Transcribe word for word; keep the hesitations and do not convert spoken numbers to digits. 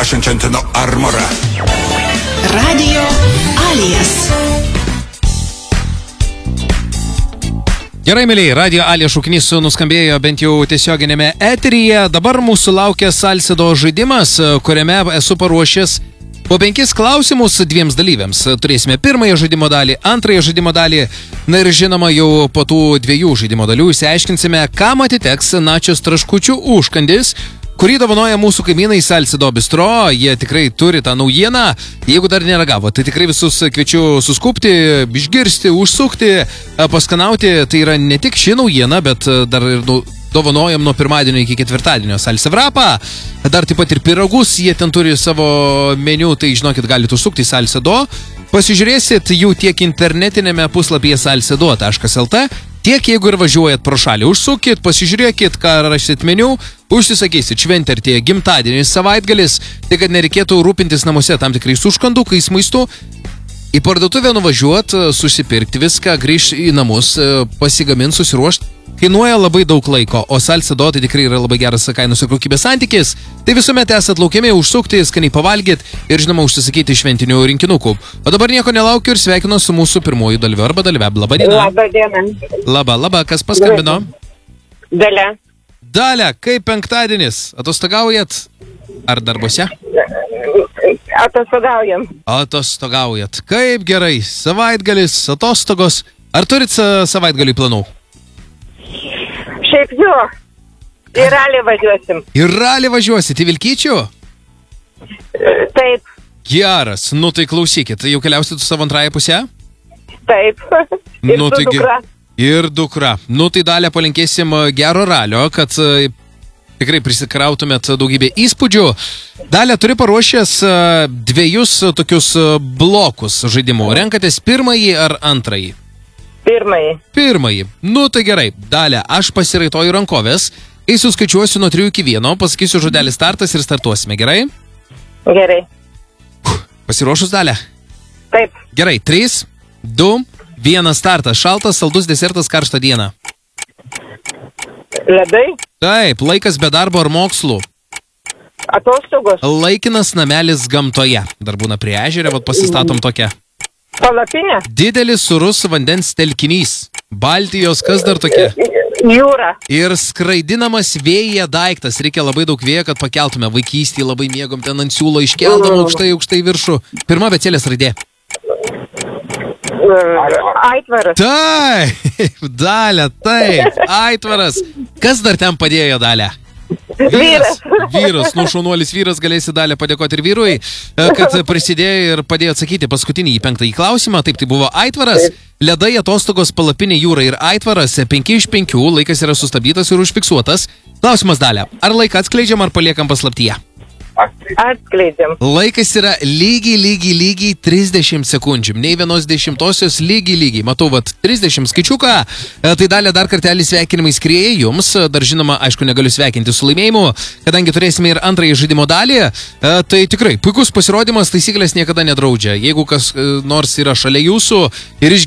Centeno Armora. Radio Alijas. Gerai, mėlyje, Radio Alija šūkinys nuskambėjo bent jau tiesioginėme eteryje. Dabar mūsų laukia Salsido žaidimas, kuriame esu paruošęs po penkis klausimus dviems dalyviams. Turėsime pirmąją žaidimo dalį, antrąją žaidimo dalį. Na ir žinoma, jau po tų dviejų žaidimo dalių išsiaiškinsime, kam atiteks Načios traškučių užkandis, kurį dovanoja mūsų kaimynai Salsido bistro. Jie tikrai turi tą naujieną. Jeigu dar neragavo, tai tikrai visus kviečiu suskupti, išgirsti, užsukti, paskanauti. Tai yra ne tik ši naujiena, bet dar ir dovanojam nuo pirmadienio iki ketvirtadienio Salsi Vrapą. Dar taip pat ir piragus, jie ten turi savo meniu, tai žinokit, galite užsukti į Salsido. Pasižiūrėsit jų tiek internetinėme puslapyje salsido taškas lt, tiek jeigu ir važiuojat pro šalį. Užsukit, pasižiūrėkit, ką rašysit meniu, užsisakysit šventę ir tie gimtadienis, savaitgalis, tai kad nereikėtų rūpintis namuose tam tikrais užkandukais, maistu. Į parduotuvę nuvažiuot, susipirkti viską, grįžti į namus, pasigamint, susiruošti. Kainuoja labai daug laiko, o Salsido tai tikrai yra labai geras kainos ir kokybės santykis. Tai visuomet esat laukiami užsukti, skaniai pavalgyti ir žinoma užsisakyti šventinių rinkinukų. O dabar nieko nelaukiu ir sveikinu su mūsų pirmuoju dalyviu arba dalyve. Labą dieną. Labą dieną. Labą, labą, kas paskambino? Dalia. Dalia, kaip penktadienis? Atostogaujat? Ar darbuose? Atostogaujam. Atostogaujat. Kaip gerai. Savaitgalis, atostogos. Ar turit savaitgalį planų? Šiaip jo. Į ralį važiuosim. Į ralį važiuosit, į Vilkyčių? Taip. Geras. Nu tai klausykit, jau keliausit su savo antrąją pusę? Taip. Ir nu, su taigi, dukra. Ir dukra. Nu tai Dalia, palinkėsim gero ralio, kad tikrai prisikrautumėt daugybę įspūdžių. Dalia, turi paruošęs dviejus tokius blokus žaidimų. Renkatės pirmąjį ar antrąjį? Pirmąjį. Pirmąjį. Nu tai gerai. Dalia, aš pasiraitoju rankovės. Kai suskaičiuosiu nuo trijų iki vieno, pasakysiu žodelį startas ir startuosime, gerai? Gerai. Pasiruošus, Dalia? Taip. Gerai, trys, du, vienas startas. Šaltas, saldus desertas, karštą dieną. Ledai. Taip, laikas be darbo ar mokslų. Atostogos. Laikinas namelis gamtoje. Dar būna prie ežerio, vat pasistatom tokią. Palapinė. Didelis surus vandens telkinys. Baltijos, kas dar tokia? Jūra. Ir skraidinamas vėjyje daiktas. Reikia labai daug vėjo, kad pakeltume. Vaikystėje labai mėgom ten ant siūlo, iškeldam aukštai, aukštai viršų. Pirma abėcėlės raidė. Aitvaras. Taip, Dalia, taip, aitvaras. Kas dar ten padėjo, Dalia? Vyras. Vyras, nu šaunuolis vyras, galėsi Dalia padėkoti ir vyrui, kad prisidėjo ir padėjo atsakyti paskutinį į penktąjį klausimą. Taip, tai buvo aitvaras, ledai, atostogos, palapinė, jūra ir aitvaras. Penki iš penkių, laikas yra sustabdytas ir užfiksuotas. Klausimas, Dalia, ar laiką atskleidžiam ar paliekam paslaptyje? Atskleidžiam. Laikas yra lygiai, lygiai, lygiai trisdešimt sekundžių. Nei vienos dešimtosios lygiai, lygiai. Matau, vat, trisdešimt skaičiuką. Tai Dalia, dar kartelį sveikinimai skrieja jums. Dar žinoma, aišku, negaliu sveikinti su laimėjimu, kadangi turėsime ir antrąjį žaidimo dalį. Tai tikrai puikus pasirodymas, taisyklės niekada nedraudžia. Jeigu kas nors yra šalia jūsų ir iš